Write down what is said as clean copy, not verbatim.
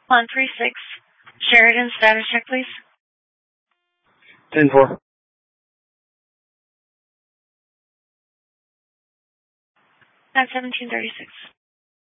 136. Sheridan, status check, please. 10-4. At 1736.